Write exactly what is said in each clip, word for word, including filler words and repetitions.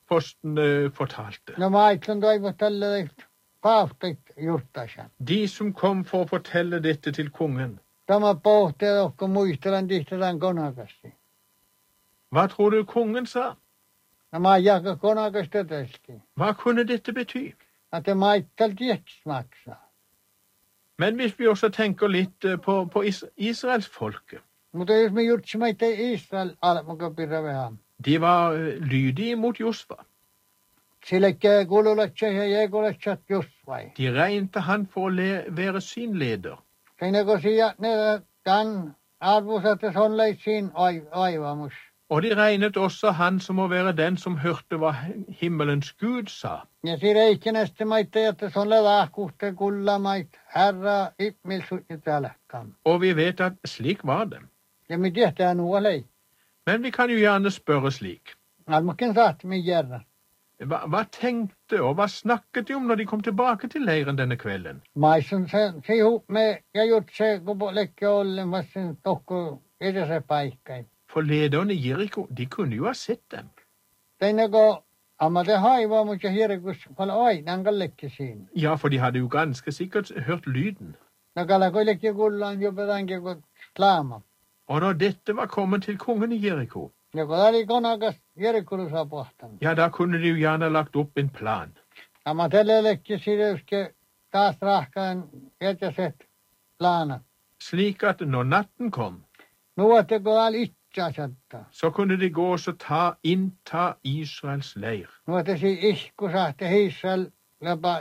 postene fortalte. No mä aitlen toivot tälle paavtit juurtaisen. De som kom for å fortelle dette til kongen. Tämä pohtii ohko muistelen tihtään konakasti. Hva tror du kongen sa? No mä jaka konakasta täski. Hva kunne dette bety? Että mä aittel tieks maksaa. Men hvis vi også tenker litt på, på is Israels folke. Mutta jos me juurtsimme itse Israel almuka pirra vähän. De var lydige mot Josva. Sillekkä kululatsa ja jäkulatsat Josvai. De regnte han for å være sin leder. Siinäkö siia ne tämän arvusates on leitsin aivamus. Og de regnet også han som å være den som hørte hva himmelens Gud sa. Ja siinä ikkinästi maitte, että se on lehkuhte kullamait, herra immilsut ja tälkkaan. Og vi vet at slik var det. Ja me tehdään nuo lei. Men vi kan jo gjerne spørre slik. Almakin saat min järra. Hva, hva tenkte og hva snakket de om når de kom tilbake til leiren denne kvelden? Maisun se, se ihop me, ja just se, kun lekke ollen, vaan sen tohko edessä paikkai. For lederne i Jericho, de kunne jo ha sett dem. Teinäkö ammate haivaa, mutta hierkus paljon aina lekke siinä. Ja, for de hadde jo ganske sikkert hørt lyden. Nakala ko lekke kullaan jo pedanke ko slaama. Og når dette var kommet til kongen i Jericho, ja kun oli konakas Jerikulussa pohtanut. Ja, da kunne de jo gjerne lagt opp en plan. Amatelle lekke sideuske taas rahkaan etäiset planat. Slik at når natten kom, Nuotte kun oli itseasetta. så kunne de gå og så ta, innta Israels leir. Nuotte si ihkusahte Israel läpä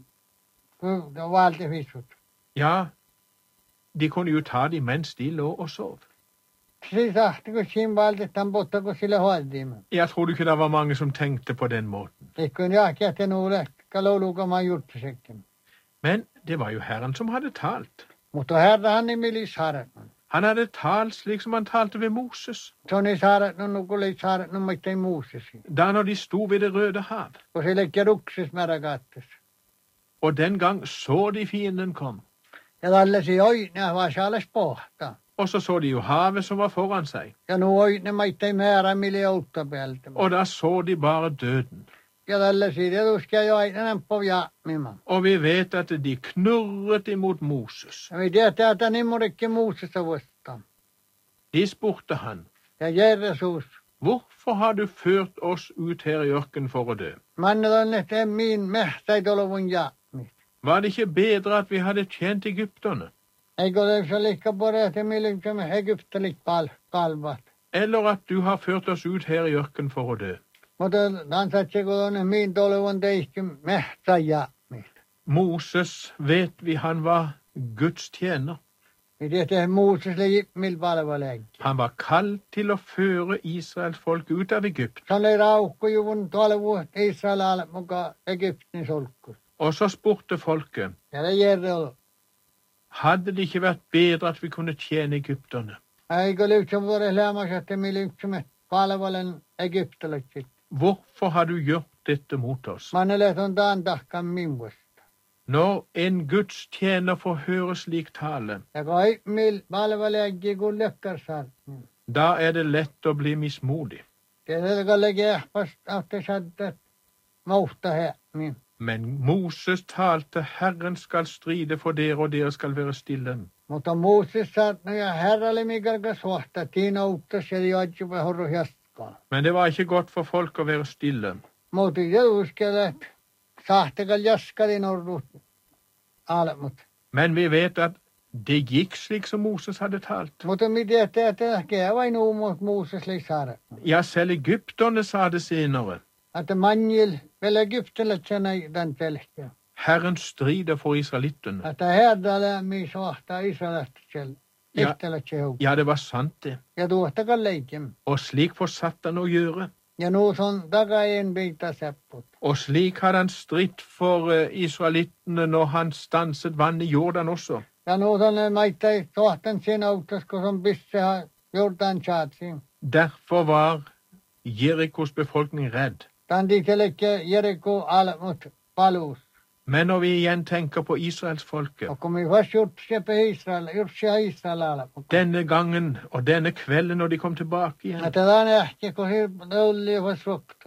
valtefissut. Ja, de kunne jo ta dem mens de lå og sov. Si sahte kun siinä valtetaan potta kun sille hoidimme. Jeg tror ikke det var mange som tenkte på den måten. Ikkun jahkiatte nuule kalolukamaan juttusekin. Men det var jo Herren som hadde talt. Mutta herra han nimi Saarinen. Han hadde talt slik som han talte ved Moses. Se on Saarinen, no kun ei Saarinen, mutta ei Moosesi. Da når de sto ved det røde hav. Kun se leikki ruksis märakattes. Og den gang så de fienden kom. Ja tällaisia oina vaan saales pohtaa. Og så så de jo havet som var foran seg. Ja nu oina maittei määrä miljoutta päältä. Og da så de bare døden. Ja tällaisia tietuskia jo aina nämppo jaamima. Og vi vet at de knurret imot Moses. Ja vi tietää, että nimmurikki Moosesta vastaan. De spurte han, ja Jesus, hvorfor har du ført oss ut her i ørken for å dø? Mannet on, että min mehtäit olevun jaamista. Var det ikke bedre at vi hadde tjent egypterne? Eikö se liikka pore, että milloin egyptelit pal palvat? Eller at du har ført oss ut her i ørken for å dø? Mutta han satsi, kun on min olevun teihki mehtäit jaamista. Moses vet vi han var Guds tjener. Vi tietää Mooses leji mil palvaleegi. Han var kalt til å føre Israels folk ut av Egypt. Se oli raukkujuvun tolvu Israel mukaan Egyptin solkkus. Og så spurte folket, ja det gjør det. Hadde det ikke vært bedre at vi kunne tjene egypterne? Eikö lyhtsä vuoden lämmässä, että me lyhtsämme palvelen egyptiläiset? Hvorfor har du gjort dette mot oss? Mannelet on taantahkan minusta. Når en Guds tjener får høre slik tale, ja kai mil palveleegi kun lekkarsar. da er det lett å bli mismodig. Tietenkin lekiähpast ahte saddat mauhta häämin. Men Moses talte, Herren skal stride for dere, og dere skal være stille. Mutta Mooses saat ja herralle mikä suhta tiin outtas ja joitsuva horro hiaskaa. Men det var ikke godt for folk å være stille. Mutta jõuskelet sahtekal jaskalin orrut alemut. Men vi vet at det gikk slik som Moses hadde talt. Mutta me tiedetään, että käy nuumut Mooses lei saada. Ja selv egypterne sa det senere. Että manjil vel egyptilät sen ei tämän telkkiä. Herren strider for israelittene. Että herdalle mi suhtaa Israelista siellä. Ja, ja, det var sant det. Ja tuohtakaan leikim. Og slik fortsatte han å gjøre. Ja nu on takaen bita sepput. Og slik hadde han stridt for israelittene når han stanset vann i Jordan også. Ja nu on maittai suhtan siinä autos, kun on pisse Jordan chaatsin. Derfor var Jerikos befolkning redd. Tämän tiikelekki Jeriko almut palus. Men når vi igjen tenker på Israels folke, og kom vi først gjort på Israel, gjort Israel denne gangen og denne kvelden når de kom tilbake igjen, at det er ikke hvor det olje var svoktet.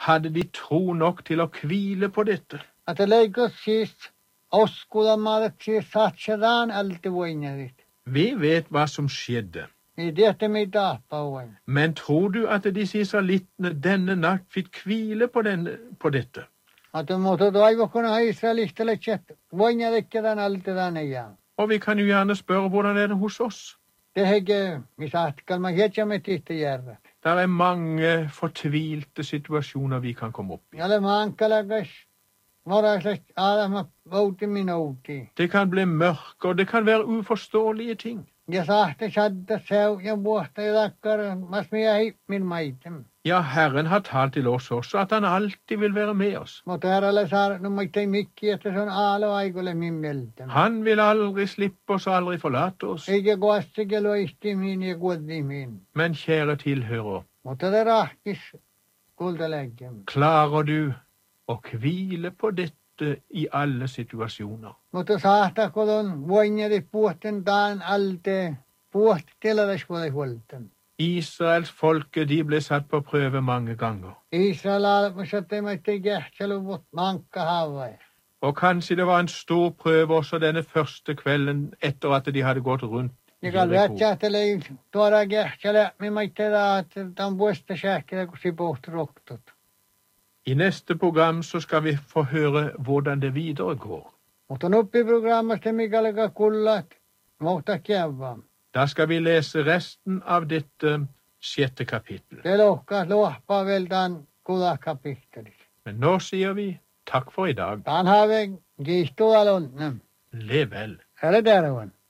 hadde de tro nok til å hvile på dette? Att det lägger sist oskula malet sist satsadan allt voinerit. Vi vet hva som skjedde. I det mitt apa. Men tror du at disse israelittene denne natt fikk hvile på, denne, på dette? Att de måste då i kunna ha israelister lächet. Voinerit den allt den ja. Og vi kan jo gjerne spørre hvordan er det hos oss. Det hege vi sagt kan man hetja med titte gjerde. Der er mange fortvilte situasjoner vi kan komme opp i. Ja, det man kalagas. Mora släkt Adam våti minuti. Det kan bli mørke, og det kan være uforståelige ting. Ja sahte sadda sev ja buhta i dakkar mas mia hip min maitem. Ja, Herren har talt til oss også, at han alltid vil være med oss. Mutta herralle saar no maitai mikki, että se on aalo aikolle min mieltä. Han vil aldri slippe oss, aldri forlate oss. Eikä koastike loisti min ja kuoddi min. Men kjære tilhører, Mutta det rahkis kultaläggen. klarer du å hvile på dette i alle situasjoner? Mutta sahta kodon voinjeri puhten taan alte puht tilades huolten. Israels folke, de ble satt på prøve mange ganger. Israel almusatte maitai jähtselu mut mankka havai. Og kanskje det var en stor prøve også denne første kvelden etter at de hadde gått rundt i Nikan Jeriko. vätsähtele tuoda jähtsele mi maitai daa tämän vuosta sähkele kun si puht roktut. I neste program så skal vi få høre hvordan det videre går. Mutta nuppiprogrammasta mikälega kullat muuta kievaa. Da skal vi lese resten av dette sjette kapittel. Det lohkaa luohpaa vielä tämän kulakapittelis. Men nå sier vi takk for i dag. Tämän haave kiihtuu alun. Lev vel. Älä tervan.